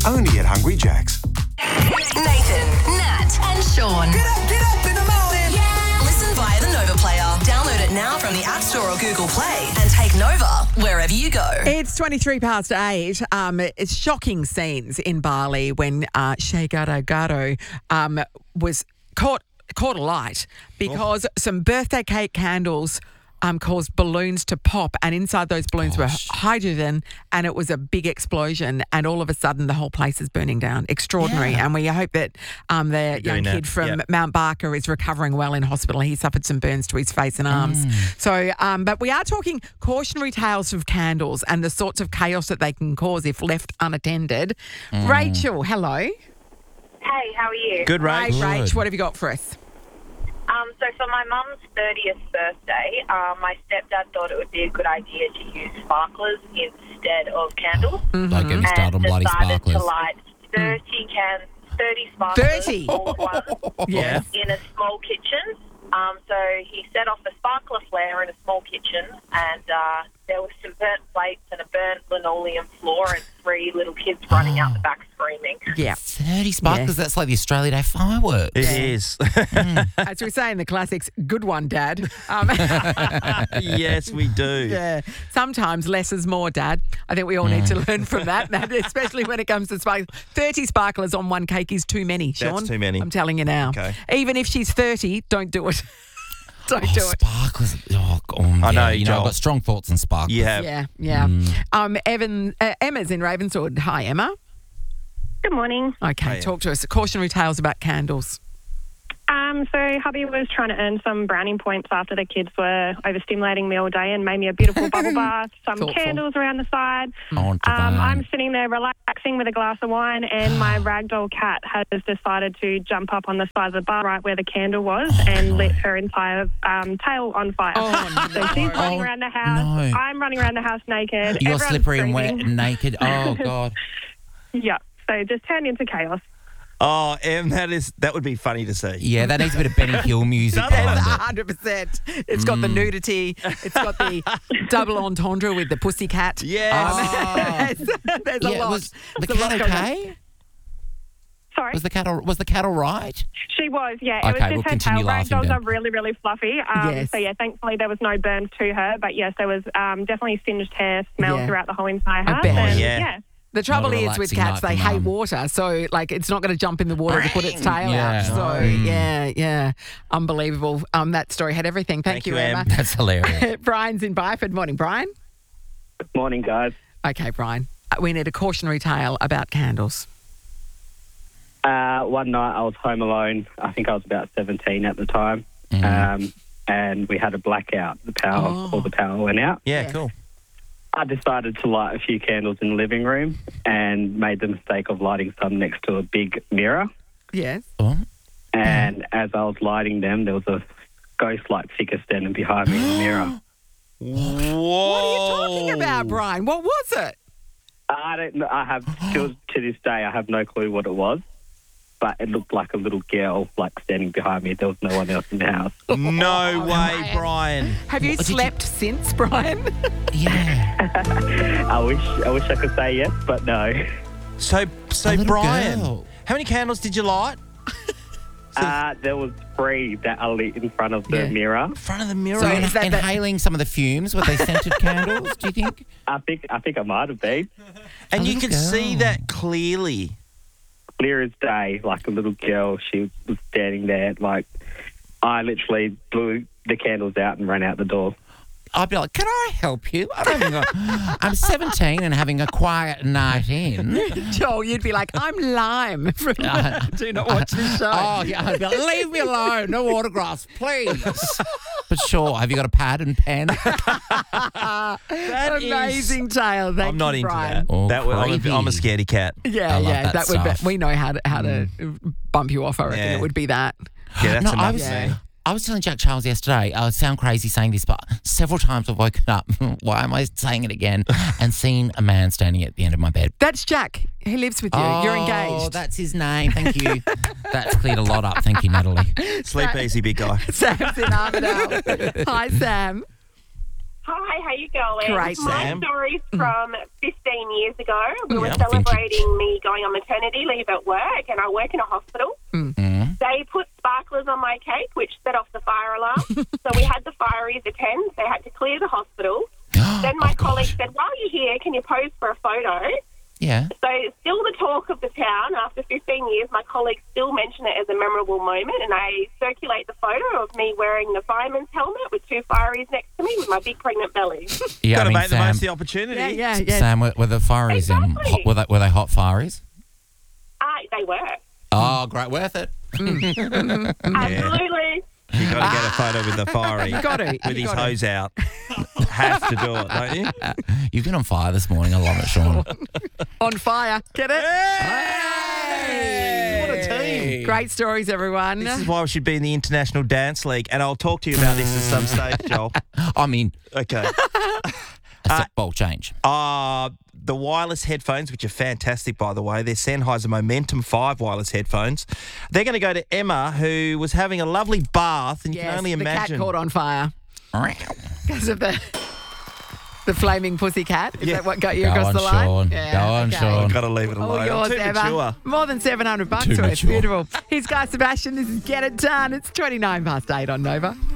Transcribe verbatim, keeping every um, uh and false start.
Only at Hungry Jack's. Nathan, Nat, and Sean. Get up, get up in the morning. Yeah. Listen via the Nova Player. Download it now from the App Store or Google Play and take Nova wherever you go. It's twenty-three past eight. Um, it's shocking scenes in Bali when uh, Che Garo Garo um, was caught caught alight because oh. some birthday cake candles um, caused balloons to pop, and inside those balloons Gosh. were hydrogen, and it was a big explosion, and all of a sudden the whole place is burning down. Extraordinary. Yeah. And we hope that um, the young kid from yep. Mount Barker is recovering well in hospital. He suffered some burns to his face and arms. Mm. So, um, but we are talking cautionary tales of candles and the sorts of chaos that they can cause if left unattended. Mm. Rachel, hello. Hey, how are you? Good, Rach. Hey, Rach, what have you got for us? Um, so for my mum's thirtieth birthday, um, my stepdad thought it would be a good idea to use sparklers instead of candles. Mm-hmm. Don't get me started on bloody sparklers. sparklers. To light thirty can, thirty sparklers thirty? all at once Yeah. in a small kitchen. Um, so he set off a sparkler flare in a small kitchen, and uh, there was some burnt plates and a burnt linoleum floor and three little kids running out the back screaming. Yeah. thirty sparklers, Yeah. that's like the Australia Day fireworks. It is. As we say in the classics, good one, Dad. Um, Yes, we do. yeah. Sometimes less is more, Dad. I think we all need to learn from that, Matt, especially when it comes to sparklers. thirty sparklers on one cake is too many, Sean. That's too many. I'm telling you now. Okay. Even if she's thirty, don't do it. Don't Oh, do it. sparklers. Oh, oh, yeah. I know, You know, I've Joel. got strong thoughts on sparklers. You have. Yeah, yeah. Um, Evan, uh, Emma's in Ravenswood. Hi, Emma. Good morning. Okay, Hiya. talk to us. Cautionary tales about candles. Um, so hubby was trying to earn some brownie points after the kids were overstimulating me all day and made me a beautiful bubble bath, some Thoughtful. candles around the side. On to Um, that. I'm sitting there relaxing with a glass of wine, and my ragdoll cat has decided to jump up on the side of the bar right where the candle was and lit her entire um, tail on fire. Oh, So she's running Oh, around the house. no. I'm running around the house naked. You're Everyone's slippery and wet screaming. and naked. Oh, God. Yeah. So it just turned into chaos. Oh, Em, that is that would be funny to see. Yeah, that needs a bit of Benny Hill music That's behind one it. hundred percent. It's got the nudity. It's got the double entendre with the pussycat. Yes. Um, there's there's a Yeah, lot. was the There's a lot cat going on. okay? Sorry? Was the cat all, was the cat all right? She was, yeah. It Okay, was just we'll her continue tail. laughing Ragdolls then. are really, really fluffy. Um, Yes. So, yeah, thankfully there was no burns to her. But, yes, there was um, definitely singed hair smell Yeah. throughout the whole entire I house. bet. And, Yeah. yeah. The trouble Not a is with relaxing cats, night they for hate mum. water, so like it's not going to jump in the water to put its tail Yeah. out. So Mm. yeah, yeah, unbelievable. Um, that story had everything. Thank, Thank you, you, Em. Emma. That's hilarious. Brian's in Byford. Morning, Brian. Morning, guys. Okay, Brian. Uh, We need a cautionary tale about candles. Uh, one night I was home alone. I think I was about seventeen at the time. Um, and we had a blackout. The power, Oh. all the power went out. Yeah, Yeah. cool. I decided to light a few candles in the living room and made the mistake of lighting some next to a big mirror. Yes. Oh. And as I was lighting them, there was a ghost-like figure standing behind me in the mirror. Whoa. What are you talking about, Brian? What was it? I don't know. I have still to this day. I have no clue what it was, but it looked like a little girl, like standing behind me. There was no one else in the house. No way, Brian. Brian. Have you What did you- slept since, Brian? Yeah. I wish. I wish I could say yes, but no. So, so A little Brian, girl. how many candles did you light? Uh, there was three that I lit in front of the Yeah. mirror. In front of the mirror. So In- is that the- inhaling some of the fumes, were they scented candles, do you think? I think. I think I might have been and A you little could see girl. that clearly. clear as day, like a little girl. She was standing there. Like I literally blew the candles out and ran out the door. I'd be like, can I help you? I'm, having a, I'm seventeen and having a quiet night in. Joel, you'd be like, I'm Lime from Uh, Do Not Watch This Show. Oh, yeah, I'd be like, leave me alone. No autographs, please. But sure, have you got a pad and pen? That is- Amazing tale. Thank I'm not you, into Brian. that. Oh, that would, I'm, a, creepy. I'm a scaredy cat. Yeah, I love yeah, that would stuff. be, we know how to how to bump you off. I reckon Yeah. it would be that. Yeah, that's no, enough I was, for me. I was telling Jack Charles yesterday, I sound crazy saying this, but several times I've woken up, why am I saying it again, and seen a man standing at the end of my bed. That's Jack. He lives with you. You're Oh, engaged. that's his name. Thank you. That's cleared a lot up. Thank you, Natalie. Sleep easy, big guy. Sam's in Armidale. Hi, Sam. Hi. Hey, how you going? Great, My Sam. story's from fifteen years ago. We were Yeah. celebrating me going on maternity leave at work, and I work in a hospital. Mm. They put sparklers on my cake, which set off the fire alarm. So we had the fireys attend. They had to clear the hospital. Then my Oh, colleague gosh. said, while you're here, can you pose for a photo? Yeah. So it's still the talk of the town. After fifteen years, my colleagues still mention it as a memorable moment, and I circulate the photo of me wearing the fireman's helmet with two fireys next to me with my big pregnant belly. Yeah, Got I to mean, make the most Sam, of the opportunity. Yeah, yeah, yeah. Sam, were, were the fireys um, Exactly. hot, were, they, were they hot fireys? Uh, they were. Oh, great, worth it. Absolutely. You got to get a photo with the fiery. You got to. With you his got to. hose out. Have to do it, don't you? You've been on fire this morning. I love it, Sean. On fire. Get it? Hey! What a team. Great stories, everyone. This is why we should be in the International Dance League, and I'll talk to you about this at some stage, Joel. I mean, Okay. a set ball change. Uh, the wireless headphones, which are fantastic, by the way. They're Sennheiser Momentum five wireless headphones. They're going to go to Emma, who was having a lovely bath, and you Yes, can only the imagine. cat caught on fire because of the the flaming pussy cat. Is Yeah. that what got you Go across on, the line? Sean. Go on, Sean. Got to leave it All alone. yours, I'm too Emma. mature. More than seven hundred bucks Too worth. mature. Beautiful. Here's Guy Sebastian. This is Get It Done. It's twenty-nine past eight on Nova.